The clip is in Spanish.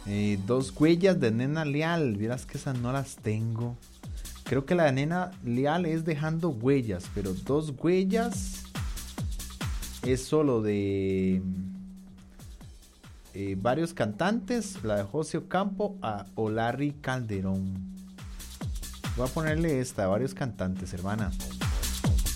Dos huellas de Nena Leal. Vieras que esas no las tengo. Creo que la de Nena Leal es Dejando Huellas, pero Dos Huellas es solo de varios cantantes. La de José Ocampo o Larry Calderón. Voy a ponerle esta, varios cantantes, hermana.